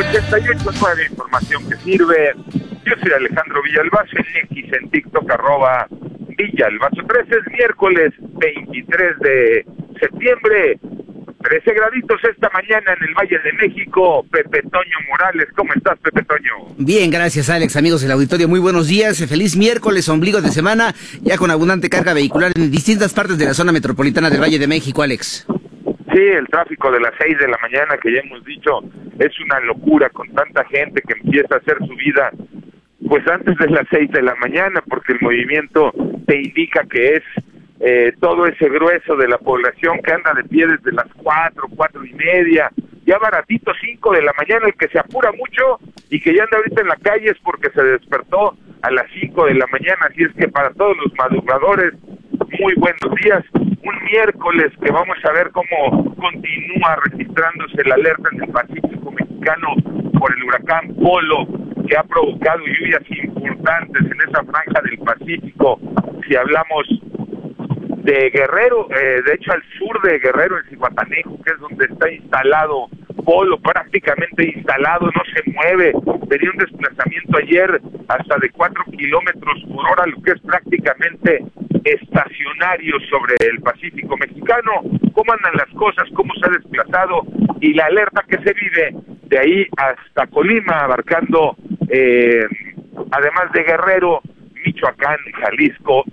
88.9, información que sirve. Yo soy Alejandro Villalbazo, en X, en TikTok, @Villalbazo13. Es miércoles 23 de septiembre, 13 graditos esta mañana en el Valle de México. Pepe Toño Morales, ¿cómo estás, Pepe Toño? Bien, gracias, Alex. Amigos del auditorio, muy buenos días. Feliz miércoles, ombligo de semana, ya con abundante carga vehicular en distintas partes de la zona metropolitana del Valle de México, Alex. Sí, el tráfico de las 6 de la mañana, que ya hemos dicho, es una locura con tanta gente que empieza a hacer su vida pues antes de las 6 de la mañana, porque el movimiento te indica que es todo ese grueso de la población que anda de pie desde las 4:30, ya baratito 5 de la mañana. El que se apura mucho y que ya anda ahorita en la calle es porque se despertó a las 5 de la mañana. Así es que para todos los madrugadores, muy buenos días. Un miércoles que vamos a ver cómo continúa registrándose la alerta en el Pacífico mexicano por el huracán Polo, que ha provocado lluvias importantes en esa franja del Pacífico. Si hablamos de Guerrero, de hecho al sur de Guerrero, en Zihuatanejo, que es donde está instalado Polo, prácticamente instalado, no se mueve. Tenía un desplazamiento ayer hasta de 4 kilómetros por hora, lo que es prácticamente estacionario sobre el Pacífico mexicano. ¿Cómo andan las cosas? ¿Cómo se ha desplazado? Y la alerta que se vive de ahí hasta Colima, abarcando además de Guerrero, Michoacán, Jalisco